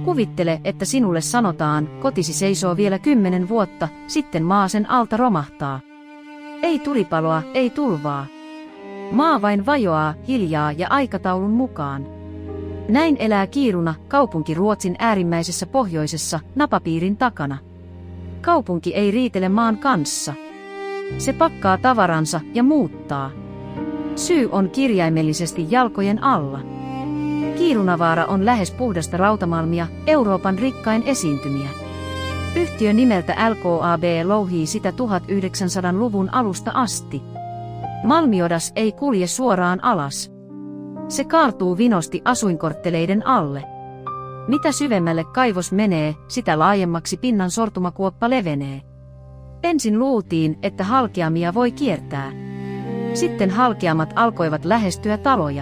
Kuvittele, että sinulle sanotaan, kotisi seisoo vielä 10 vuotta, sitten maa sen alta romahtaa. Ei tulipaloa, ei tulvaa. Maa vain vajoaa, hiljaa ja aikataulun mukaan. Näin elää Kiruna, kaupunki Ruotsin äärimmäisessä pohjoisessa, napapiirin takana. Kaupunki ei riitele maan kanssa. Se pakkaa tavaransa ja muuttaa. Syy on kirjaimellisesti jalkojen alla. Kirunavaara on lähes puhdasta rautamalmia, Euroopan rikkain esiintymiä. Yhtiö nimeltä LKAB louhii sitä 1900-luvun alusta asti. Malmiodas ei kulje suoraan alas. Se kaartuu vinosti asuinkortteleiden alle. Mitä syvemmälle kaivos menee, sitä laajemmaksi pinnan sortumakuoppa levenee. Ensin luultiin, että halkeamia voi kiertää. Sitten halkeamat alkoivat lähestyä taloja.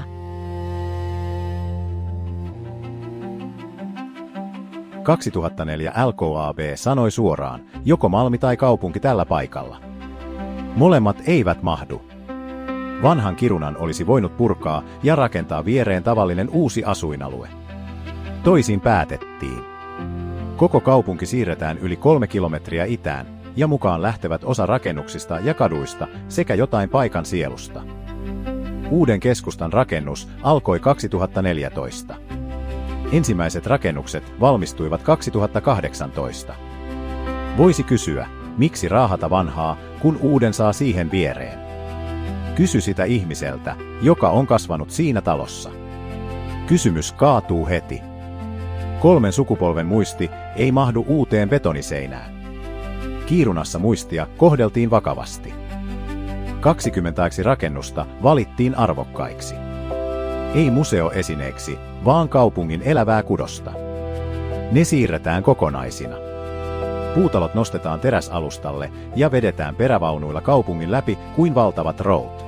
– 2004 LKAB sanoi suoraan, joko malmi tai kaupunki tällä paikalla. Molemmat eivät mahdu. Vanhan Kirunan olisi voinut purkaa ja rakentaa viereen tavallinen uusi asuinalue. Toisin päätettiin. Koko kaupunki siirretään yli 3 kilometriä itään, ja mukaan lähtevät osa rakennuksista ja kaduista sekä jotain paikan sielusta. Uuden keskustan rakennus alkoi 2014. Ensimmäiset rakennukset valmistuivat 2018. Voisi kysyä, miksi raahata vanhaa, kun uuden saa siihen viereen? Kysy sitä ihmiseltä, joka on kasvanut siinä talossa. Kysymys kaatuu heti. 3 sukupolven muisti ei mahdu uuteen betoniseinään. Kirunassa muistia kohdeltiin vakavasti. 20 rakennusta valittiin arvokkaiksi. Ei museoesineeksi, vaan kaupungin elävää kudosta. Ne siirretään kokonaisina. Puutalot nostetaan teräsalustalle ja vedetään perävaunuilla kaupungin läpi kuin valtavat rout.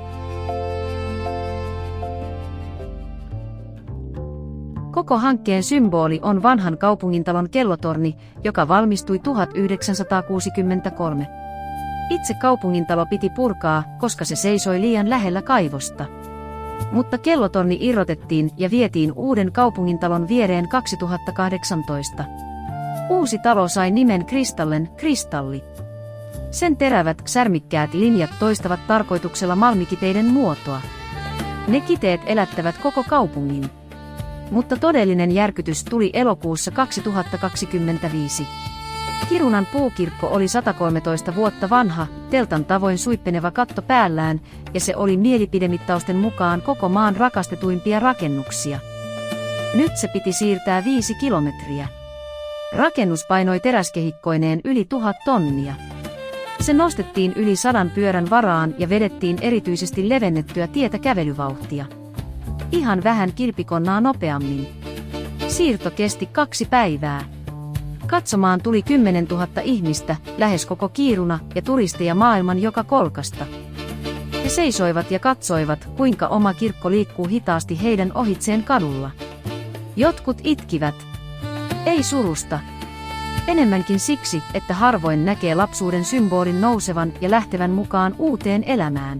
Koko hankkeen symboli on vanhan kaupungintalon kellotorni, joka valmistui 1963. Itse kaupungintalo piti purkaa, koska se seisoi liian lähellä kaivosta. Mutta kellotorni irrotettiin ja vietiin uuden kaupungintalon viereen 2018. Uusi talo sai nimen Kristallen, kristalli. Sen terävät, särmikkäät linjat toistavat tarkoituksella malmikiteiden muotoa. Ne kiteet elättävät koko kaupungin. Mutta todellinen järkytys tuli elokuussa 2025. Kirunan puukirkko oli 113 vuotta vanha, teltan tavoin suippeneva katto päällään, ja se oli mielipidemittausten mukaan koko maan rakastetuimpia rakennuksia. Nyt se piti siirtää 5 kilometriä. Rakennus painoi teräskehikkoineen yli 1000 tonnia. Se nostettiin yli 100 pyörän varaan ja vedettiin erityisesti levennettyä tietä kävelyvauhtia. Ihan vähän kilpikonnaa nopeammin. Siirto kesti 2 päivää. Katsomaan tuli 10 000 ihmistä, lähes koko Kiruna ja turisteja maailman joka kolkasta. He seisoivat ja katsoivat, kuinka oma kirkko liikkuu hitaasti heidän ohitseen kadulla. Jotkut itkivät. Ei surusta. Enemmänkin siksi, että harvoin näkee lapsuuden symbolin nousevan ja lähtevän mukaan uuteen elämään.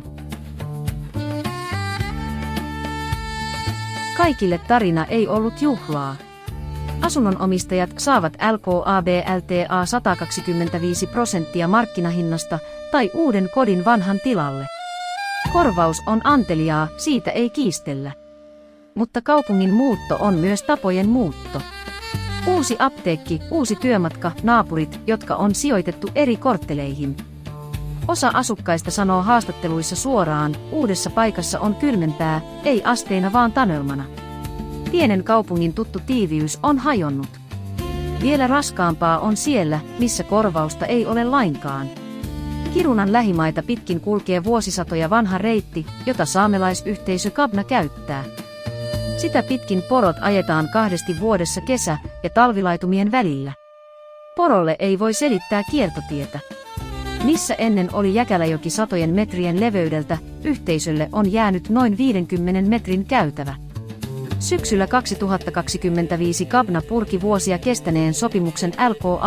Kaikille tarina ei ollut juhlaa. Asunnonomistajat saavat LKAB-LTA 125% markkinahinnasta tai uuden kodin vanhan tilalle. Korvaus on anteliaa, siitä ei kiistellä. Mutta kaupungin muutto on myös tapojen muutto. Uusi apteekki, uusi työmatka, naapurit, jotka on sijoitettu eri kortteleihin. Osa asukkaista sanoo haastatteluissa suoraan, uudessa paikassa on kylmempää, ei asteina vaan tanelmana. Pienen kaupungin tuttu tiiviys on hajonnut. Vielä raskaampaa on siellä, missä korvausta ei ole lainkaan. Kirunan lähimaita pitkin kulkee vuosisatoja vanha reitti, jota saamelaisyhteisö Kabna käyttää. Sitä pitkin porot ajetaan 2 vuodessa kesä- ja talvilaitumien välillä. Porolle ei voi selittää kiertotietä. Missä ennen oli Jäkäläjoki satojen metrien leveydeltä, yhteisölle on jäänyt noin 50 metrin käytävä. Syksyllä 2025 Kabna purki vuosia kestäneen sopimuksen LKA